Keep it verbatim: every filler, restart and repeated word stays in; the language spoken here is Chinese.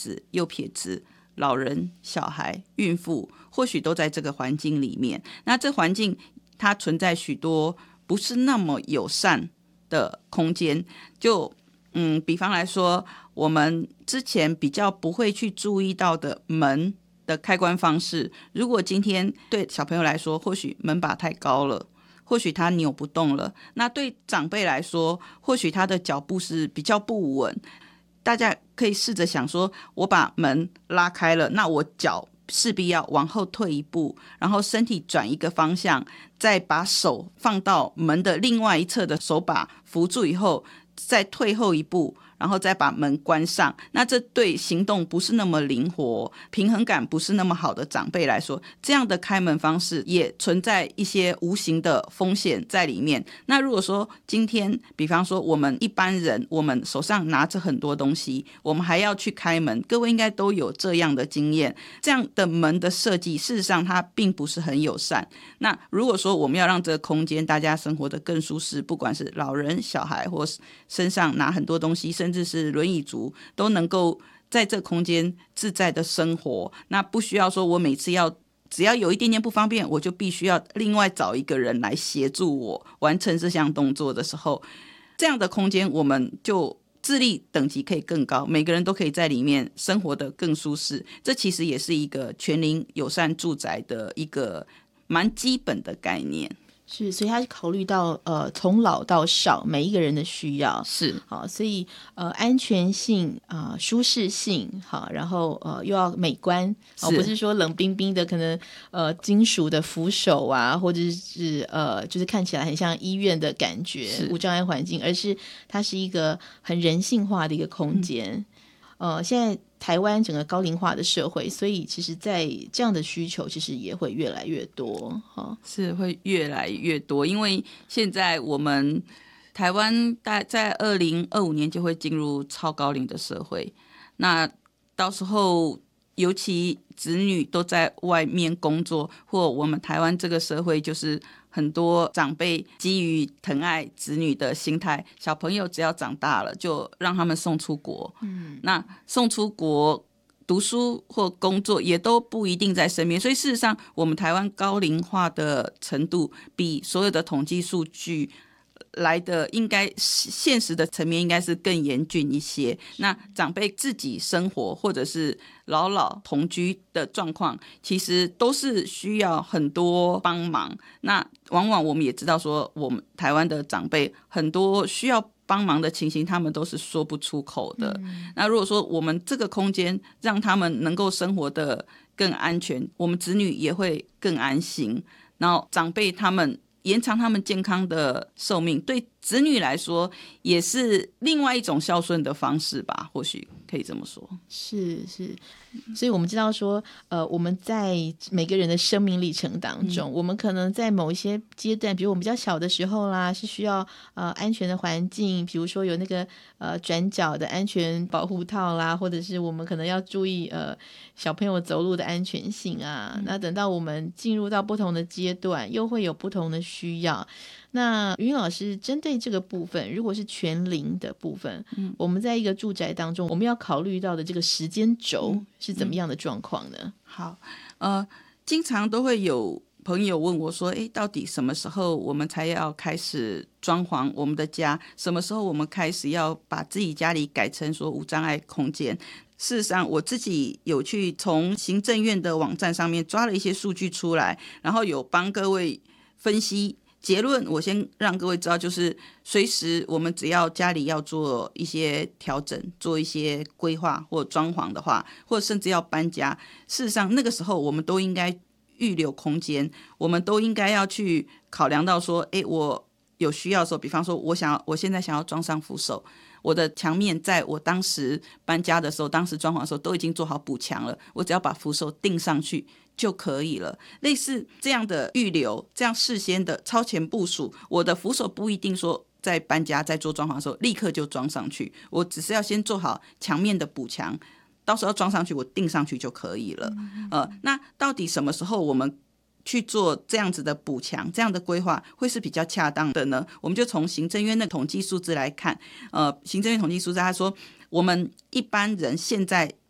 子、右撇子、老人、小孩、孕妇，或许都在这个环境里面。那这环境它存在许多不是那么友善的空间，就嗯，比方来说，我们之前比较不会去注意到的门的开关方式，如果今天对小朋友来说，或许门把太高了，或许他扭不动了，那对长辈来说，或许他的脚步是比较不稳。大家可以试着想说，我把门拉开了，那我脚势必要往后退一步，然后身体转一个方向，再把手放到门的另外一侧的手把扶住以后，再退后一步，然后再把门关上。那这对行动不是那么灵活、平衡感不是那么好的长辈来说，这样的开门方式也存在一些无形的风险在里面。那如果说今天比方说我们一般人，我们手上拿着很多东西，我们还要去开门，各位应该都有这样的经验，这样的门的设计事实上它并不是很友善。那如果说我们要让这个空间大家生活得更舒适，不管是老人、小孩或是身上拿很多东西，甚至是轮椅族都能够在这空间自在的生活，那不需要说我每次要只要有一点点不方便，我就必须要另外找一个人来协助我完成这项动作的时候，这样的空间我们就智力等级可以更高，每个人都可以在里面生活得更舒适。这其实也是一个全龄友善住宅的一个蛮基本的概念。 是，所以他考虑到呃从老到少每一个人的需要， 是好，所以呃安全性啊、呃、舒适性好，然后呃又要美观，哦不是说冷冰冰的可能呃金属的扶手啊，或者是呃就是看起来很像医院的感觉无障碍环境，而是它是一个很人性化的一个空间。嗯、呃现在台湾整个高龄化的社会，所以其实在这样的需求其实也会越来越多、哦、 是会越来越多，因为现在我们台湾大在二零二五年就会进入超高龄的社会，那到时候尤其子女都在外面工作，或我们台湾这个社会就是很多长辈基于疼爱子女的心态，小朋友只要长大了就让他们送出国、嗯、那送出国读书或工作也都不一定在身边，所以事实上我们台湾高龄化的程度比所有的统计数据来的应该现实的层面应该是更严峻一些。那长辈自己生活或者是老老同居的状况，其实都是需要很多帮忙。那往往我们也知道说，我们台湾的长辈很多需要帮忙的情形，他们都是说不出口的、嗯、那如果说我们这个空间让他们能够生活的更安全，我们子女也会更安心，然后长辈他们延长他们健康的寿命，对子女来说也是另外一种孝顺的方式吧，或许可以这么说。 是是，所以我们知道说呃，我们在每个人的生命历程当中、嗯、我们可能在某一些阶段，比如我们比较小的时候啦，是需要呃安全的环境，比如说有那个呃转角的安全保护套啦，或者是我们可能要注意呃小朋友走路的安全性啊、嗯、那等到我们进入到不同的阶段，又会有不同的需要。那云老师针对这个部分，如果是全龄的部分、嗯、我们在一个住宅当中，我们要考虑到的这个时间轴是怎么样的状况呢？嗯嗯、 好，呃，经常都会有朋友问我说，诶，到底什么时候我们才要开始装潢我们的家？什么时候我们开始要把自己家里改成说无障碍空间？事实上我自己有去从行政院的网站上面抓了一些数据出来，然后有帮各位分析结论。我先让各位知道，就是随时我们只要家里要做一些调整，做一些规划或装潢的话，或者甚至要搬家，事实上那个时候我们都应该预留空间，我们都应该要去考量到说，诶，我有需要的时候，比方说我想要我现在想要装上扶手，我的墙面在我当时搬家的时候，当时装潢的时候都已经做好补墙了，我只要把扶手钉上去就可以了。类似这样的预留，这样事先的超前部署，我的扶手不一定说在搬家在做装潢的时候立刻就装上去，我只是要先做好墙面的补墙，到时候装上去我钉上去就可以了、嗯呃、那到底什么时候我们去做这样子的补强，这样的规划会是比较恰当的呢？我们就从行政院的统计数字来看，呃，行政院统计数字他说，我们一般人现在